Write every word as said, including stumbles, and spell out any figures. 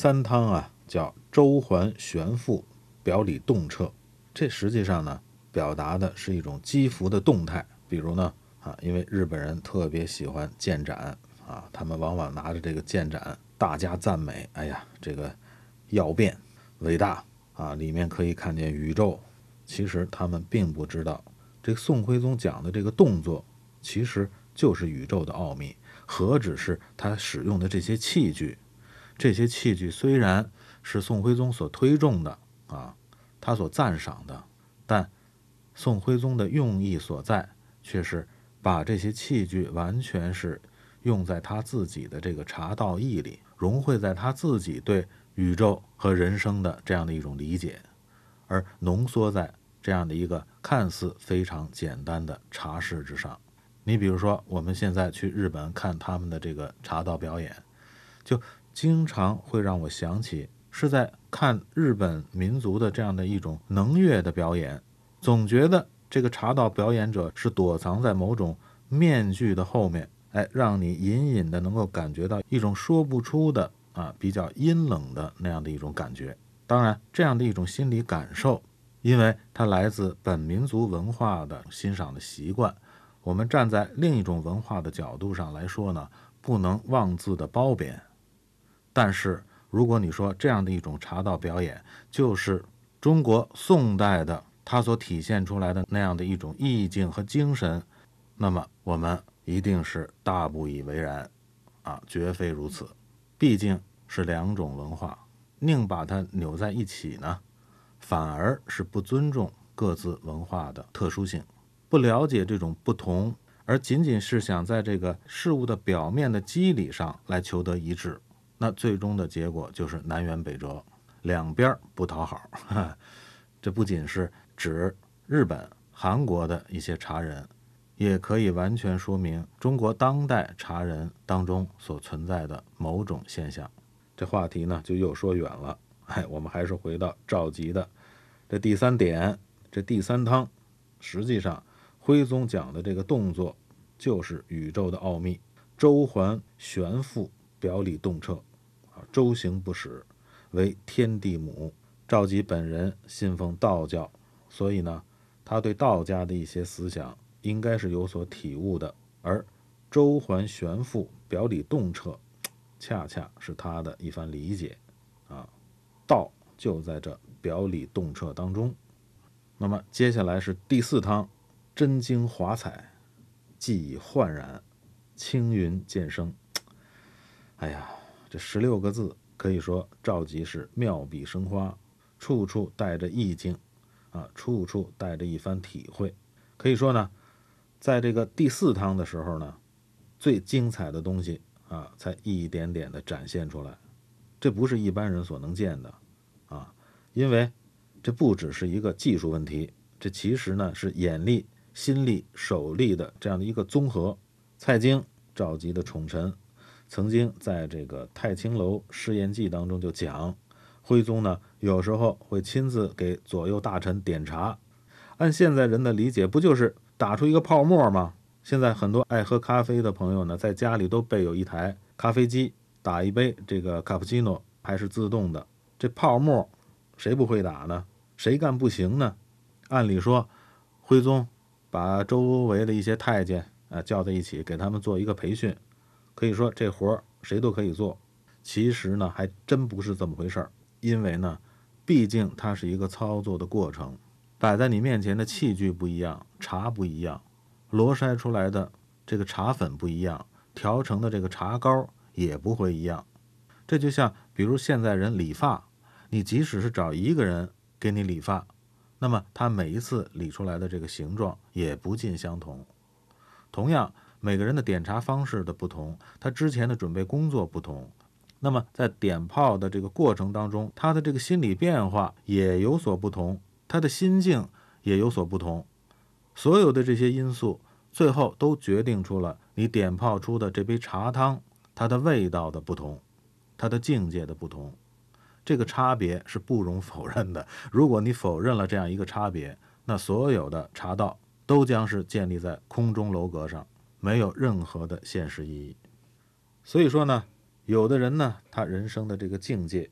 三汤啊叫周环旋复，表里动彻。这实际上呢，表达的是一种击服的动态。比如呢，啊，因为日本人特别喜欢剑斩啊，他们往往拿着这个剑斩，大加赞美。哎呀，这个要变伟大啊，里面可以看见宇宙。其实他们并不知道，这个宋徽宗讲的这个动作，其实就是宇宙的奥秘。何止是他使用的这些器具，这些器具虽然是宋徽宗所推崇的啊，他所赞赏的，但宋徽宗的用意所在，却是把这些器具完全是用在他自己的这个茶道义里，融汇在他自己对宇宙和人生的这样的一种理解，而浓缩在这样的一个看似非常简单的茶事之上。你比如说，我们现在去日本看他们的这个茶道表演，就经常会让我想起是在看日本民族的这样的一种能乐的表演，总觉得这个茶道表演者是躲藏在某种面具的后面，哎，让你隐隐的能够感觉到一种说不出的啊比较阴冷的那样的一种感觉。当然，这样的一种心理感受，因为它来自本民族文化的欣赏的习惯，我们站在另一种文化的角度上来说呢，不能妄自的褒贬。但是如果你说这样的一种茶道表演就是中国宋代的它所体现出来的那样的一种意境和精神，那么我们一定是大不以为然啊，绝非如此。毕竟是两种文化，宁把它扭在一起呢，反而是不尊重各自文化的特殊性，不了解这种不同，而仅仅是想在这个事物的表面的机理上来求得一致，那最终的结果就是南辕北辙，两边不讨好。这不仅是指日本、韩国的一些茶人，也可以完全说明中国当代茶人当中所存在的某种现象。这话题呢就又说远了，哎，我们还是回到赵佶的这第三点，这第三汤，实际上徽宗讲的这个动作就是宇宙的奥秘，周环旋复，表里动彻，周行不始，为天地母。赵佶本人信奉道教，所以呢，他对道家的一些思想应该是有所体悟的，而周环旋复，表里动彻，恰恰是他的一番理解啊。道就在这表里动彻当中。那么接下来是第四汤，真经华彩，既已焕然，青云渐生。哎呀，这十六个字可以说赵佶是妙笔生花，处处带着意境啊，处处带着一番体会。可以说呢，在这个第四汤的时候呢，最精彩的东西啊，才一点点的展现出来。这不是一般人所能见的啊，因为这不只是一个技术问题，这其实呢是眼力、心力、手力的这样的一个综合。蔡京，赵佶的宠臣，曾经在这个太清楼试验记当中就讲，徽宗呢有时候会亲自给左右大臣点茶。按现在人的理解，不就是打出一个泡沫吗？现在很多爱喝咖啡的朋友呢，在家里都备有一台咖啡机，打一杯这个卡布奇诺还是自动的，这泡沫谁不会打呢？谁干不行呢？按理说徽宗把周围的一些太监啊叫在一起，给他们做一个培训，可以说这活谁都可以做。其实呢还真不是这么回事儿，因为呢毕竟它是一个操作的过程，摆在你面前的器具不一样，茶不一样，罗筛出来的这个茶粉不一样，调成的这个茶膏也不会一样。这就像比如现在人理发，你即使是找一个人给你理发，那么他每一次理出来的这个形状也不尽相同。同样，每个人的点茶方式的不同，他之前的准备工作不同，那么在点泡的这个过程当中，他的这个心理变化也有所不同，他的心境也有所不同。所有的这些因素最后都决定出了你点泡出的这杯茶汤它的味道的不同，它的境界的不同。这个差别是不容否认的，如果你否认了这样一个差别，那所有的茶道都将是建立在空中楼阁上，没有任何的现实意义。所以说呢，有的人呢，他人生的这个境界